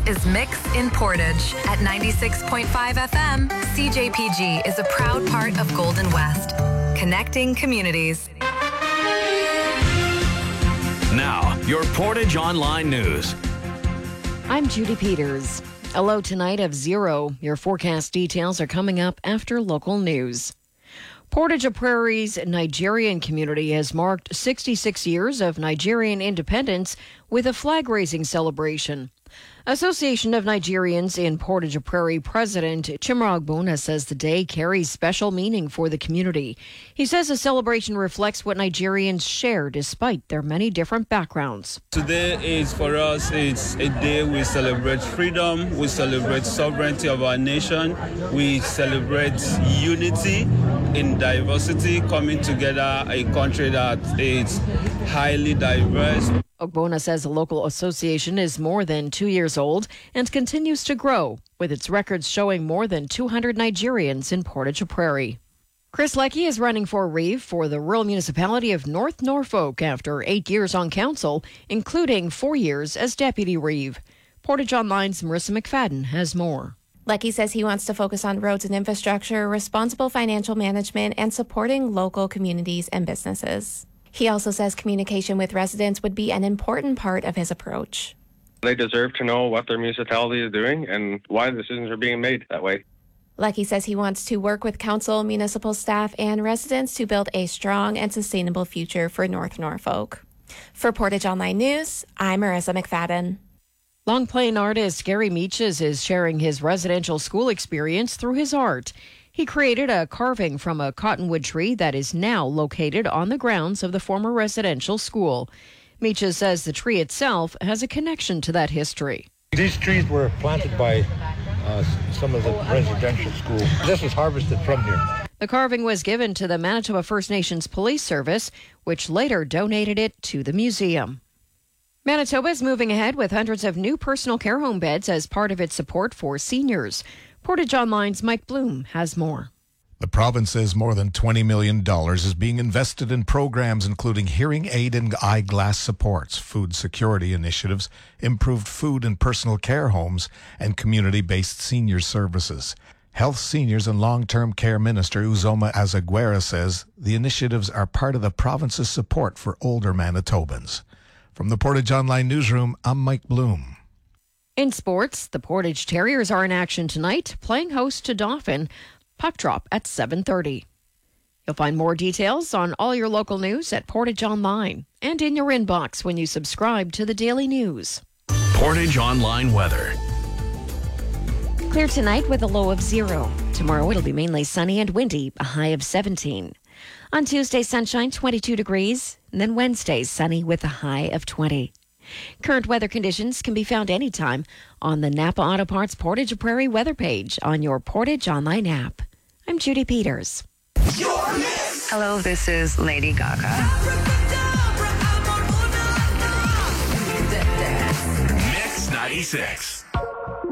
is Mix in Portage. At 96.5 FM, CJPG is a proud part of Golden West, connecting communities. Now, your Portage Online News. I'm Judy Peters. A low tonight of 0. Your forecast details are coming up after local news. Portage-a-Prairie's Nigerian community has marked 66 years of Nigerian independence with a flag-raising celebration. Association of Nigerians in Portage-a-Prairie President Chimra Ogbonna says the day carries special meaning for the community. He says the celebration reflects what Nigerians share despite their many different backgrounds. Today is for us, it's a day we celebrate freedom, we celebrate sovereignty of our nation, we celebrate unity in diversity, coming together, a country that is highly diverse. Ogbonna says the local association is more than 2 years old and continues to grow, with its records showing more than 200 Nigerians in Portage-a-Prairie. Chris Leckie is running for Reeve for the rural municipality of North Norfolk after 8 years on council, including 4 years as deputy Reeve. Portage Online's Marissa McFadden has more. Leckie says he wants to focus on roads and infrastructure, responsible financial management, and supporting local communities and businesses. He also says communication with residents would be an important part of his approach. They deserve to know what their municipality is doing and why the decisions are being made that way. Leckie says he wants to work with council, municipal staff, and residents to build a strong and sustainable future for North Norfolk. For Portage Online News, I'm Marissa McFadden. Long Plain artist Gary Meaches is sharing his residential school experience through his art. He created a carving from a cottonwood tree that is now located on the grounds of the former residential school. Meaches says the tree itself has a connection to that history. These trees were planted by some of the residential schools. This was harvested from here. The carving was given to the Manitoba First Nations Police Service, which later donated it to the museum. Manitoba is moving ahead with hundreds of new personal care home beds as part of its support for seniors. Portage Online's Mike Bloom has more. The province says more than $20 million is being invested in programs including hearing aid and eyeglass supports, food security initiatives, improved food and personal care homes, and community-based senior services. Health, Seniors and Long-Term Care Minister Uzoma Azaguera says the initiatives are part of the province's support for older Manitobans. From the Portage Online Newsroom, I'm Mike Bloom. In sports, the Portage Terriers are in action tonight, playing host to Dauphin. Puck drop at 7:30. You'll find more details on all your local news at Portage Online and in your inbox when you subscribe to the Daily News. Portage Online weather. Clear tonight with a low of 0. Tomorrow it'll be mainly sunny and windy, a high of 17. On Tuesday, sunshine, 22 degrees. And then Wednesday, sunny with a high of 20. Current weather conditions can be found anytime on the Napa Auto Parts Portage-a-Prairie weather page on your Portage Online app. I'm Judy Peters. Hello, this is Lady Gaga. Mix 96.